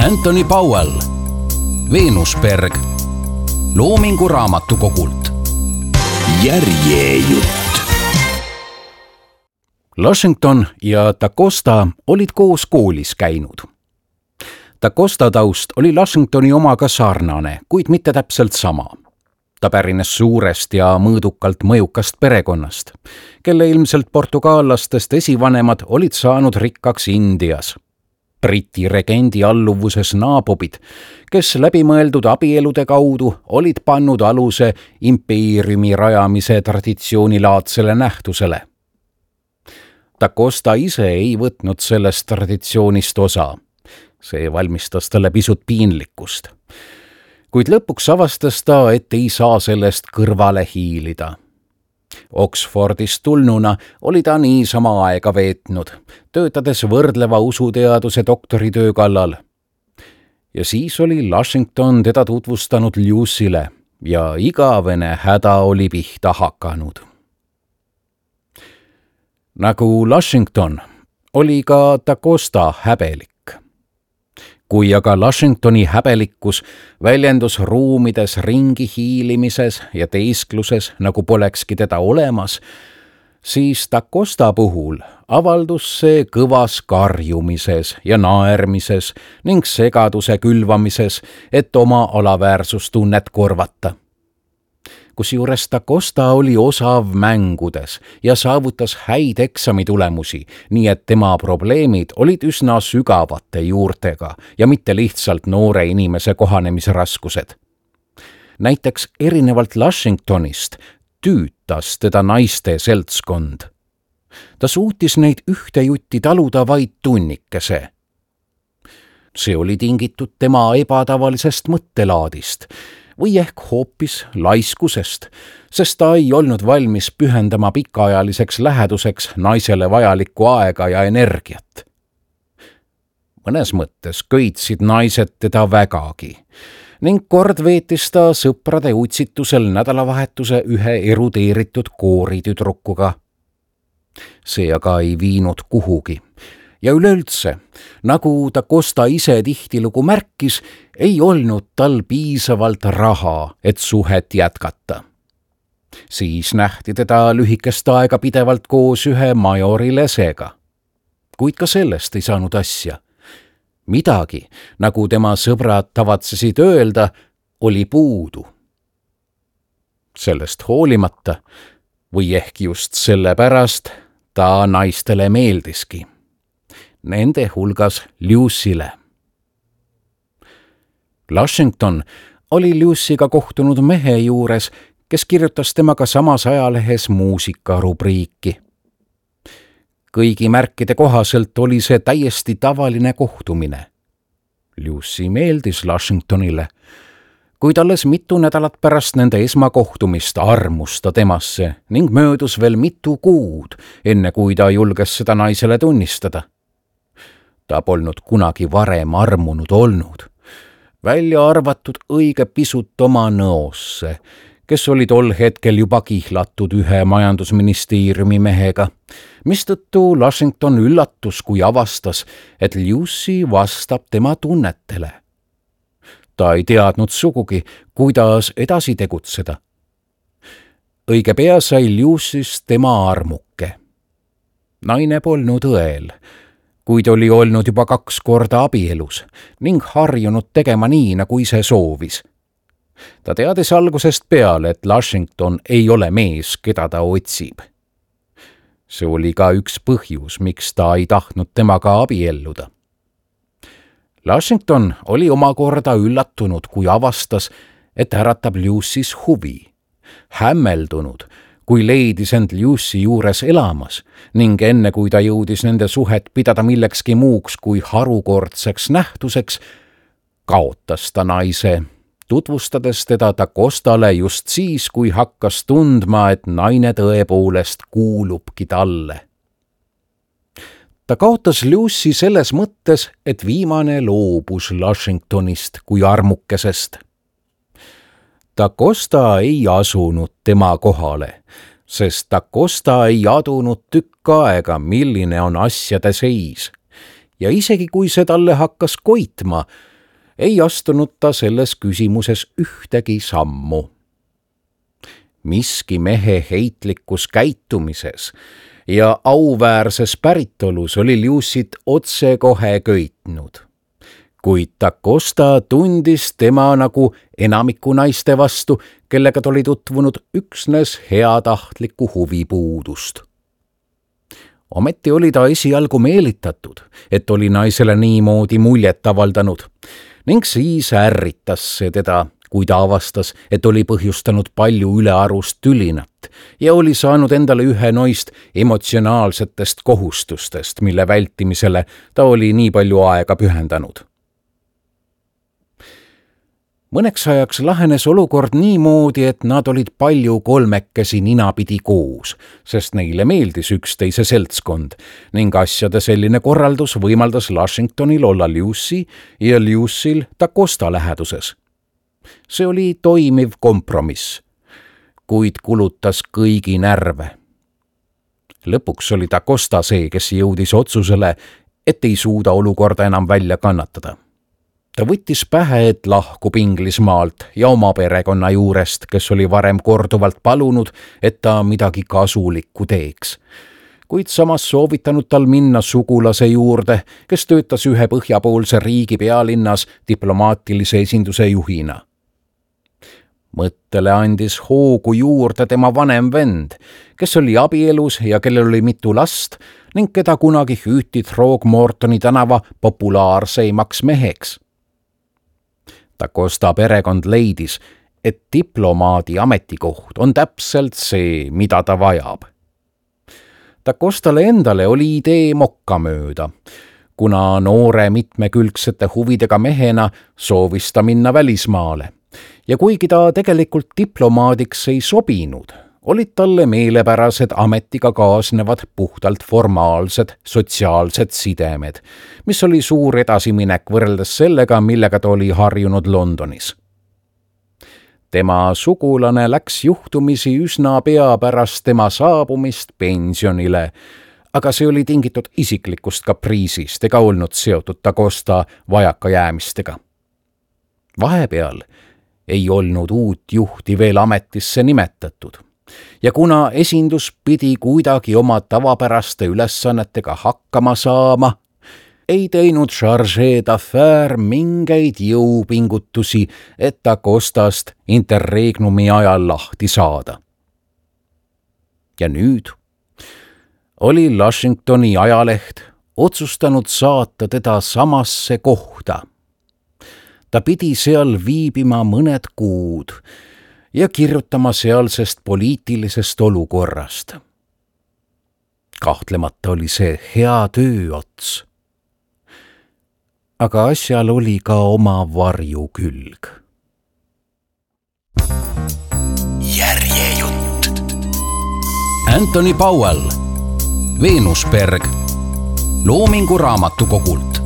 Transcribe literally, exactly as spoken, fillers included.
Anthony Powell, Veenusberg, Loomingu Raamatukogult. Järjejutt. Lushington ja DaCosta olid koos koolis käinud. DaCosta taust oli Lushingtoni omaga sarnane, kuid mitte täpselt sama. Ta pärines suurest ja mõõdukalt mõjukast perekonnast, kelle ilmselt portugaallastest esivanemad olid saanud rikkaks Indias. Briti regendi alluvuses naabobid, kes läbimõeldud abielude kaudu olid pannud aluse impeeriumi rajamise traditsioonilaadsele nähtusele. DaCosta ise ei võtnud sellest traditsioonist osa. See valmistas talle pisut piinlikkust. Kuid lõpuks avastas ta, et ei saa sellest kõrvale hiilida. Oxfordist tulnuna oli ta niisama aega veetnud, töötades võrdleva usuteaduse doktoritöö kallal. Ja siis oli Lushington teda tutvustanud Lucy'le ja igavene häda oli pihta hakanud. Nagu Lushington oli ka DaCosta häbelik. Kui aga Lushingtoni häbelikkus väljendus ruumides ringi hiilimises ja teiskluses, nagu polekski teda olemas, siis DaCosta puhul avaldus see kõvas karjumises ja naermises ning segaduse külvamises, et oma alaväärsustunnet korvata. Kusjuures DaCosta oli osav mängudes ja saavutas häid eksamitulemusi, nii et tema probleemid olid üsna sügavate juurtega ja mitte lihtsalt noore inimese kohanemisraskused. Näiteks erinevalt Lushingtonist tüütas teda naiste seltskond. Ta suutis neid ühte jutti taluda vaid tunnikese. See oli tingitud tema ebatavalisest mõttelaadist, või ehk hoopis laiskusest, sest ta ei olnud valmis pühendama pikaajaliseks läheduseks naisele vajalikku aega ja energiat. Mõnes mõttes köitsid naised teda vägagi ning kord veetis ta sõprade utsitusel nädalavahetuse ühe erudeeritud kooritüdrukuga. See aga ei viinud kuhugi. Ja üleüldse, nagu DaCosta ise tihtilugu märkis, ei olnud tal piisavalt raha, et suhet jätkata. Siis nähti teda lühikest aega pidevalt koos ühe majori lesega. Kuid ka sellest ei saanud asja. Midagi, nagu tema sõbrad tavatsesid öelda, oli puudu. Sellest hoolimata, või ehk just sellepärast, ta naistele meeldiski. Nende hulgas Lucy'le. Lushington oli Lucy'ga kohtunud mehe juures, kes kirjutas temaga samas ajalehes muusikarubriiki. Kõigi märkide kohaselt oli see täiesti tavaline kohtumine. Lucy meeldis Lushingtonile, kuid alles mitu nädalat pärast nende esmakohtumist armus ta temasse ning möödus veel mitu kuud, enne kui ta julges seda naisele tunnistada. Ta polnud kunagi varem armunud olnud, välja arvatud õige pisut oma nõosse, kes oli tol hetkel juba kihlatud ühe majandusministeeriumi mehega, mistõttu Lushington üllatus, kui avastas, et Lucy vastab tema tunnetele. Ta ei teadnud sugugi, kuidas edasi tegutseda. Õige pea sai Lucy'st tema armuke. Naine polnud õel, kuid oli olnud juba kaks korda abielus ning harjunud tegema nii, nagu ise soovis. Ta teadis algusest peale, et Lushington ei ole mees, keda ta otsib. See oli ka üks põhjus, miks ta ei tahtnud temaga abielluda. Lushington oli omakorda üllatunud, kui avastas, et äratab Lucy's huvi. Hämmeldunud, kui leidis end Lucy juures elamas ning enne kui ta jõudis nende suhet pidada millekski muuks kui harukordseks nähtuseks, kaotas ta naise, tutvustades teda DaCostale just siis, kui hakkas tundma, et naine tõepoolest kuulubki talle. Ta kaotas Lucy selles mõttes, et viimane loobus Lushingtonist kui armukesest. DaCosta ei asunud tema kohale, sest DaCosta ei adunud tükk aega, milline on asjade seis. Ja isegi kui see talle hakkas koitma, ei astunud ta selles küsimuses ühtegi sammu. Miski mehe heitlikus käitumises ja auväärses päritolus oli Lewsit otsekohe köitnud, kuid Da Costa tundis tema nagu enamiku naiste vastu, kellega ta oli tutvunud üksnes heatahtlikku huvipuudust. Ometi oli ta esialgu meelitatud, et oli naisele niimoodi muljet avaldanud, ning siis ärritas see teda, kui ta avastas, et oli põhjustanud palju ülearust tülinat ja oli saanud endale ühe noist emotsionaalsetest kohustustest, mille vältimisele ta oli nii palju aega pühendanud. Mõneks ajaks lahenes olukord niimoodi, et nad olid palju kolmekesi ninapidi koos, sest neile meeldis üksteise seltskond ning asjade selline korraldus võimaldas Lushingtonil olla Lewsi ja Lewsil Da Costa läheduses. See oli toimiv kompromiss, kuid kulutas kõigi närve. Lõpuks oli Da Costa see, kes jõudis otsusele, et ei suuda olukorda enam välja kannatada. Ta võttis pähe, et lahkub Inglismaalt ja oma perekonna juurest, kes oli varem korduvalt palunud, et ta midagi kasulikku teeks. Kuid samas soovitanud tal minna sugulase juurde, kes töötas ühe põhjapoolse riigi pealinnas diplomaatilise esinduse juhina. Mõttele andis hoogu juurde tema vanem vend, kes oli abielus ja kellel oli mitu last ning keda kunagi hüüti Throgmortoni tänava populaarseimaks meheks. Da Costa perekond leidis, et diplomaadi ametikoht on täpselt see, mida ta vajab. Da Costale endale oli idee mokka mööda, kuna noore mitmekülgsete huvidega mehena soovis ta minna välismaale ja kuigi ta tegelikult diplomaadiks ei sobinud, olid talle meelepärased ametiga kaasnevad puhtalt formaalsed sotsiaalsed sidemed, mis oli suur edasiminek võrreldes sellega, millega ta oli harjunud Londonis. Tema sugulane läks juhtumisi üsna pea pärast tema saabumist pensionile, aga see oli tingitud isiklikust kapriisist ega olnud seotud Da Costa vajakajäämistega. Vahepeal ei olnud uut juhti veel ametisse nimetatud. Ja kuna esindus pidi kuidagi oma tavapäraste ülesannetega hakkama saama, ei teinud Chargé d'Affaires mingeid jõupingutusi, et Da Costast interregnumi ajal lahti saada. Ja nüüd oli Lushingtoni ajaleht otsustanud saata teda samasse kohta. Ta pidi seal viibima mõned kuud ja kirjutama sealsest poliitilisest olukorrast. Kahtlemata oli see hea tööots. Aga asjal oli ka oma varju külg. Järjejutt. Anthony Powell, Veenusberg, Loomingu raamatukogult.